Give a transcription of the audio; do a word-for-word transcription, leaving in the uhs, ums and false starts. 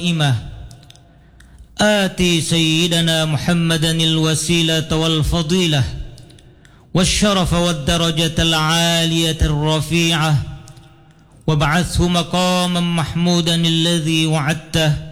الدائمة آتي سيدنا محمدا الوسيلة والفضيلة والشرف والدرجة العالية الرفيعة وابعثه مقاما محمودا الذي وعدته